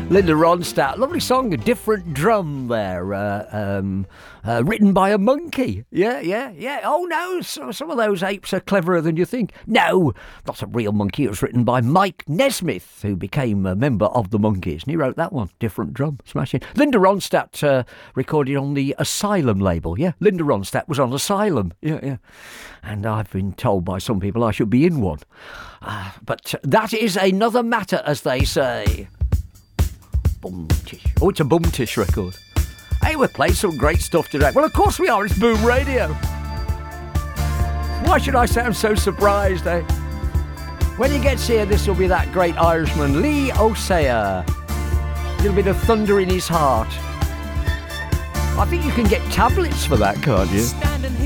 Linda Ronstadt, lovely song, A Different Drum there, written by a monkey. Yeah. Oh no, some of those apes are cleverer than you think. No, not a real monkey. It was written by Mike Nesmith, who became a member of the Monkees, and he wrote that one, Different Drum, smashing. Linda Ronstadt recorded on the Asylum label. Yeah, Linda Ronstadt was on Asylum. Yeah. And I've been told by some people I should be in one. But that is another matter, as they say. Bum-tish. Oh, it's a bum-tish record. Hey, we're playing some great stuff today. Well, of course we are. It's Boom Radio. Why should I sound so surprised, eh? When he gets here, this will be that great Irishman, Lee O'Sayer. A little bit of thunder in his heart. I think you can get tablets for that, can't you?